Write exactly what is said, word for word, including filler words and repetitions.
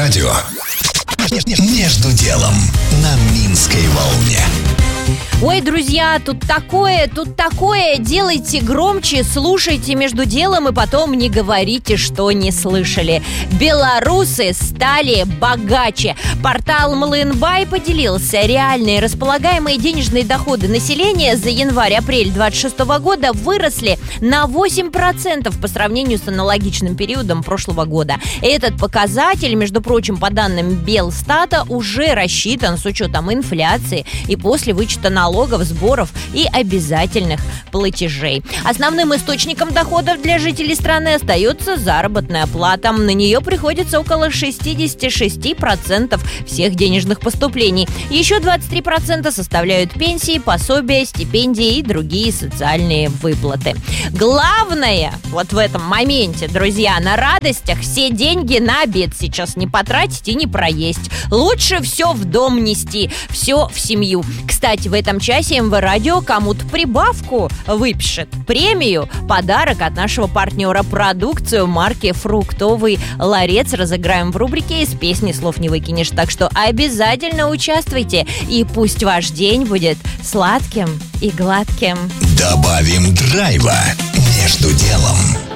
радио «Между делом» на Минской волне. Ой, друзья, тут такое, тут такое. Делайте громче, слушайте между делом и потом не говорите, что не слышали. Белорусы стали богаче. Портал МлынБай поделился. Реальные располагаемые денежные доходы населения за январь-апрель двадцать шестого года выросли на восемь процентов по сравнению с аналогичным периодом прошлого года. Этот показатель, между прочим, по данным Белстата, уже рассчитан с учетом инфляции и после вычета налогов, сборов и обязательных платежей. Основным источником доходов для жителей страны остается заработная плата. На нее приходится около шестьдесят шесть процентов всех денежных поступлений. Еще двадцать три процента составляют пенсии, пособия, стипендии и другие социальные выплаты. Главное вот в этом моменте, друзья, на радостях все деньги на обед сейчас не потратить и не проесть. Лучше все в дом нести, все в семью. Кстати, в этом часе эм вэ Радио кому-то прибавку выпишет, премию, подарок от нашего партнера, продукцию марки «Фруктовый ларец» разыграем в рубрике «Из песни слов не выкинешь». Так что обязательно участвуйте, и пусть ваш день будет сладким и гладким. Добавим драйва между делом.